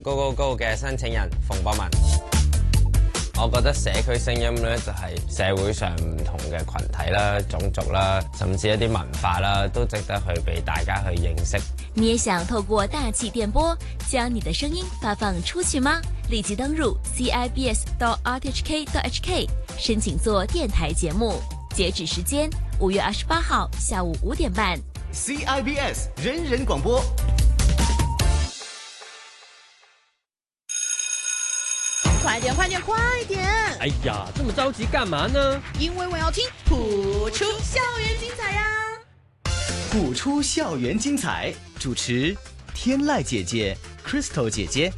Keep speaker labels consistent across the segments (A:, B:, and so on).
A: Go Go Go 嘅申請人馮博文，我覺得社區聲音咧就係社會上唔同嘅群體啦、種族啦，甚至一啲文化啦，都值得去被大家去認識。
B: 你也想透過大氣電波將你的聲音發放出去嗎？立即登入 cibs.rthk.hk 申請做電台節目，截止時間5月28號下午5點半。
C: CIBS 人人廣播。
D: 快點，快點，快點！
E: 哎呀，這麼着急幹嘛呢？
D: 因為我要聽譜出校園精彩呀！
C: 譜出校園精彩，主持天籟姐姐、Crystal 姐姐。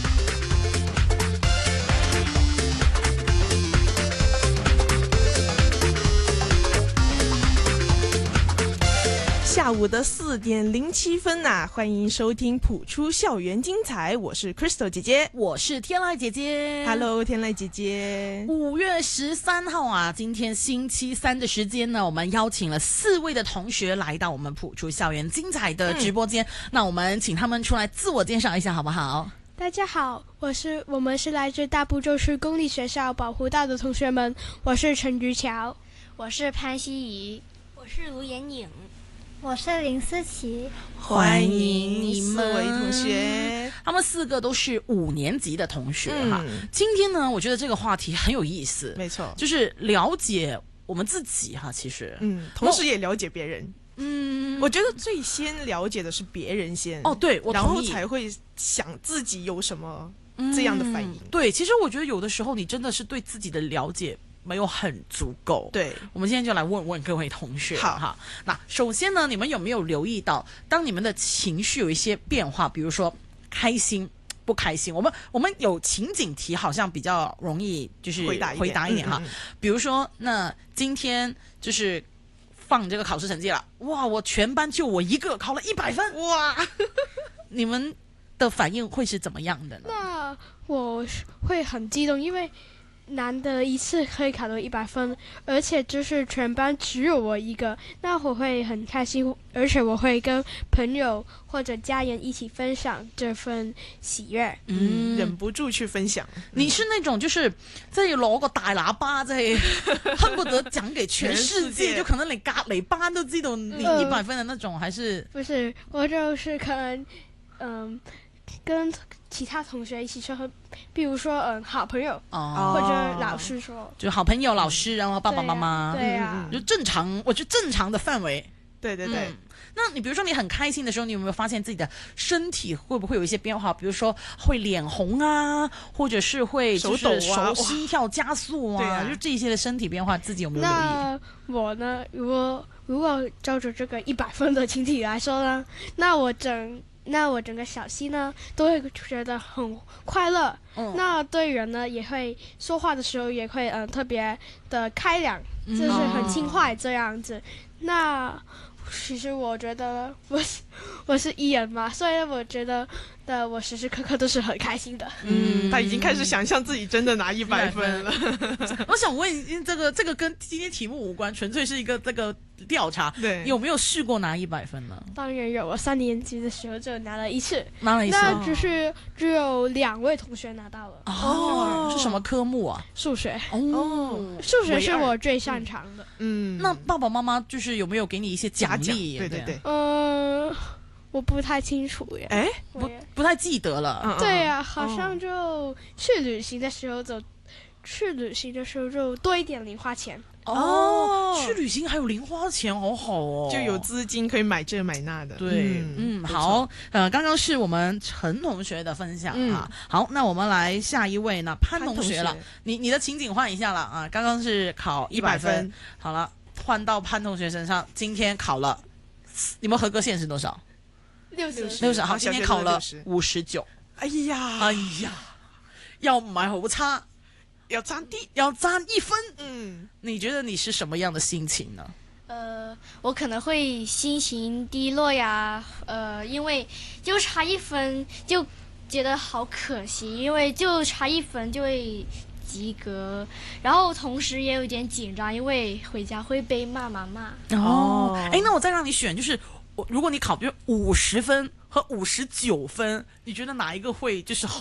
F: 下午的4點07分啊，歡迎收聽譜出校園精彩，我是 Crystal 姐姐，
D: 我是天籟姐姐。
F: Hello， 天籟姐姐。
D: 5月13號啊，今天星期三的時間呢，我們邀請了4位的同學來到我們譜出校園精彩的直播間。那我們請他們出來自我介紹一下，好不好？
G: 大家好，我們是來自大埔洲區公立學校保護道的同學們，我是陳菊橋，
H: 我是潘希怡，
I: 我是盧妍穎。
J: 我是林思琪，
F: 歡迎你們4位同學，
D: 他們4個都是5年級的同學哈。今天呢，我覺得這個話題很有意思，
F: 沒錯，
D: 就是了解我們自己哈。其實，
F: 同時也了解別人。我覺得最先了解的是別人先。
D: 哦，對，我同意，
F: 然後才會想自己有什麼這樣的反應。
D: 對，其實我覺得有的時候你真的是對自己的了解沒有很足夠。
F: 對，
D: 我們今天就來問問各位同學。
F: 好
D: 哈，那首先呢，你們有沒有留意到，當你們的情緒有一些變化，比如說開心、不開心，我們有情景題，好像比較容易就是回答一點哈。比如說，那今天就是放這個考試成績了，哇，我全班就我一個考了100分，哇！你們的反應會是怎麼樣的呢？
G: 那我會很激動，因為難得一次可以考到100分，而且就是全班只有我一個，那我會很開心，而且我會跟朋友或者家人一起分享這份喜悅。
F: 忍不住去分享。
D: 你是那種就是即係攞個大喇叭，即係恨不得講給全世界，就可能你隔離班都知道你100分的那種，還是？不
G: 是，我就是可能跟其他同學一起說，比如說好朋友，或者老師說，
D: 就好朋友、老師，然後爸爸媽媽，
G: 對啊，
D: 就正常，我覺得正常的範圍。
F: 對對對。
D: 那你比如說你很開心的時候，你有沒有發現自己的身體會不會有一些變化？比如說會臉紅啊，或者是會就是手心跳加速啊，就這些的身體變化，自己有沒有留意？
G: 那我呢，如果照着這個100分的情體來說呢，那我整個小溪呢都會覺得很快樂。那對人呢也會說話的時候也會特別的開朗，就是很輕快這樣子。那其實我覺得我是E人嘛，所以我覺得我時時刻刻都是很開心的。
F: 他已經開始想象自己真的拿100分了。
D: 我想問，這個跟今天題目無關，純粹是一個這個調查。對，有沒有試過拿100分呢？
G: 當然有，我3年級的時候就拿了一次。
D: 拿了一次，
G: 那只有2位同學拿到了。
D: 哦，是什麼科目啊？
G: 數學。
D: 哦，
G: 數學是我最擅長的。
D: 那爸爸媽媽就是有沒有給你一些獎勵？
F: 對對對。
G: 我不太清楚耶。
D: 不太記得了。
G: 對啊，好像就去旅行的時候就多一點零花錢。
D: 去旅行還有零花錢，好好哦，
F: 就有資金可以買這買那的。
D: 對，好，剛剛是我們陳同學的分享哈。好，那我們來下一位呢，潘同學了。你的情景換一下了啊，剛剛是考100分，好了，換到潘同學身上，今天考了，你們合格線是多少？60，好，今天考了59。哎呀，又唔係好差，要爭1分。你覺得你是什麼樣的心情呢？
H: 我可能會心情低落呀，因為就差1分，就覺得好可惜，因為就差1分就會及格，然後同時也有點緊張，因為回家會被媽媽罵。
D: 那我再讓你選，就是如果你考比如50分和59分，你觉得哪一个会就是好？